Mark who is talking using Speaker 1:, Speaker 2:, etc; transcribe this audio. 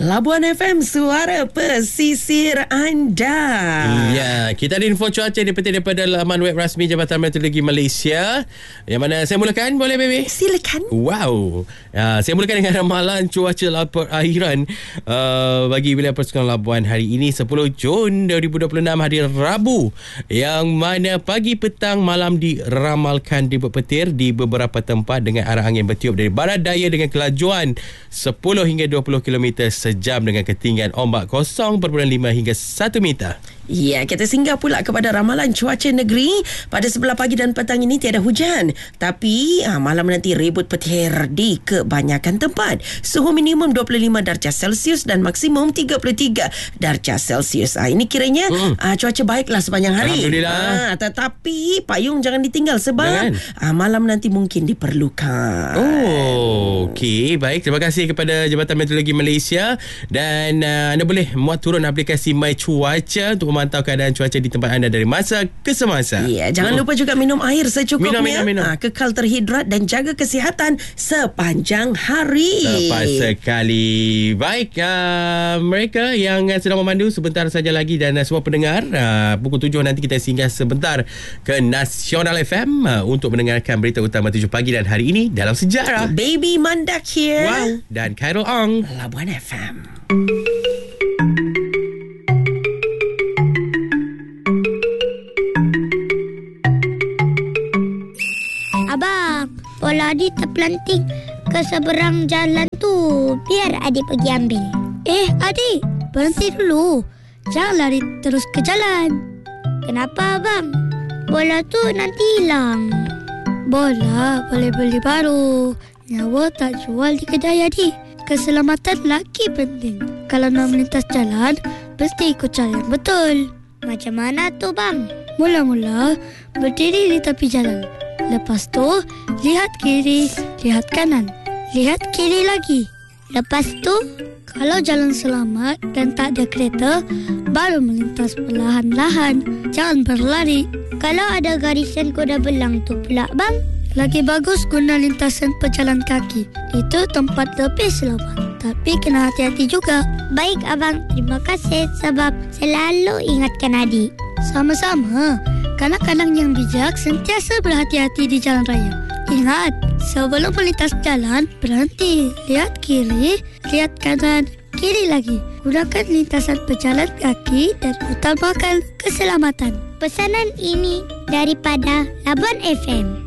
Speaker 1: Labuan FM, suara pesisir anda.
Speaker 2: Ya, kita ada info cuaca daripada laman web rasmi Jabatan Meteorologi Malaysia. Yang mana saya mulakan, boleh baby?
Speaker 1: Silakan.
Speaker 2: Wow. Saya mulakan dengan ramalan cuaca perakhiran bagi wilayah Persekongkolan Labuan hari ini 10 Jun 2026 hari Rabu, yang mana pagi, petang, malam diramalkan diberpetir di beberapa tempat dengan arah angin bertiup dari barat daya dengan kelajuan 10 hingga 20 km sejam dengan ketinggian ombak 0.5 hingga 1 meter.
Speaker 1: Ya, kita singgah pula kepada ramalan cuaca negeri. Pada sebelah pagi dan petang ini tiada hujan, tapi malam nanti ribut petir di kebanyakan tempat. Suhu minimum 25 darjah Celsius dan maksimum 33 darjah Celsius. Ini kiranya cuaca baiklah sepanjang hari.
Speaker 2: Alhamdulillah.
Speaker 1: Tetapi payung jangan ditinggal sebab malam nanti mungkin diperlukan.
Speaker 2: Okey, baik. Terima kasih kepada Jabatan Meteorologi Malaysia. Dan anda boleh muat turun aplikasi My Cuaca untuk memantau keadaan cuaca di tempat anda dari masa ke semasa.
Speaker 1: Ya, jangan lupa juga minum air secukupnya.
Speaker 2: Minum.
Speaker 1: Kekal terhidrat dan jaga kesihatan sepanjang hari.
Speaker 2: Tepat sekali. Baik, mereka yang sedang memandu sebentar saja lagi, dan semua pendengar, pukul 7 nanti kita singgah sebentar ke Nasional FM untuk mendengarkan berita utama 7 pagi dan hari ini dalam sejarah.
Speaker 1: Baby Mandak here.
Speaker 2: Wow. Dan Khairul Ong,
Speaker 1: Labuan FM.
Speaker 3: Abang, bola adik terpelanting ke seberang jalan tu. Biar adik pergi ambil.
Speaker 4: Adik, berhenti dulu. Jangan lari terus ke jalan.
Speaker 3: Kenapa abang? Bola tu nanti hilang.
Speaker 4: Bola boleh beli baru. Nyawa tak jual di kedai adik. Keselamatan lagi penting. Kalau nak melintas jalan, mesti ikut cara yang betul.
Speaker 3: Macam mana tu bang?
Speaker 4: Mula-mula, berdiri di tepi jalan. Lepas tu, lihat kiri, lihat kanan. Lihat kiri lagi.
Speaker 3: Lepas tu,
Speaker 4: kalau jalan selamat dan tak ada kereta, baru melintas perlahan-lahan. Jangan berlari.
Speaker 3: kalau ada garisan kuda belang tu pula bang?
Speaker 4: Lagi bagus guna lintasan pejalan kaki. Itu tempat lebih selamat. Tapi kena hati-hati juga.
Speaker 3: Baik abang, terima kasih sebab selalu ingatkan adik.
Speaker 4: Sama-sama. Kanak-kanak yang bijak sentiasa berhati-hati di jalan raya. Ingat, sebelum melintas jalan, berhenti. Lihat kiri, lihat kanan, kiri lagi. Gunakan lintasan pejalan kaki dan utamakan keselamatan.
Speaker 3: Pesanan ini daripada Labuan FM.